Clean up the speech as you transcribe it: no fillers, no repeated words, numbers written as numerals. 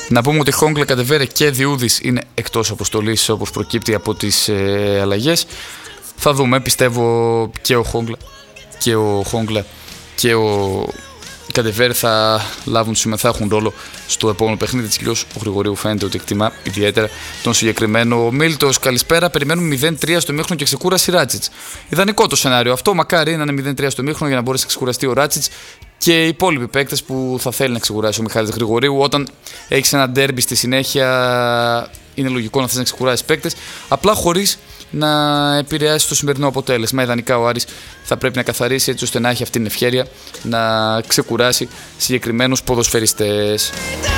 Να πούμε ότι Χόγκλε, Καντεβέρε και Διούδης είναι εκτός αποστολής όπως προκύπτει από τις αλλαγές. Θα δούμε, πιστεύω και ο Χόγκλε και ο Καντεβέρε θα έχουν ρόλο στο επόμενο παιχνίδι της. Κυρίως ο Γρηγορίου φαίνεται ότι εκτιμά ιδιαίτερα τον συγκεκριμένο. Ο Μίλτος, καλησπέρα. Περιμένουμε 0-3 στο ημίχρονο και ξεκούραση Ράτσιτς. Ιδανικό το σενάριο αυτό. Μακάρι να είναι 0-3 στο ημίχρονο για να μπορέσει να ξεκουραστεί ο Ράτσιτς και οι υπόλοιποι παίκτες που θα θέλει να ξεκουράσει ο Μιχάλης Γρηγορίου. Όταν έχεις ένα ντέρμπι στη συνέχεια, είναι λογικό να θες να ξεκουράσεις παίκτες, απλά χωρίς να επηρεάσει το σημερινό αποτέλεσμα. Ιδανικά ο Άρης θα πρέπει να καθαρίσει έτσι ώστε να έχει αυτή την ευχέρεια να ξεκουράσει συγκεκριμένους ποδοσφαιριστές.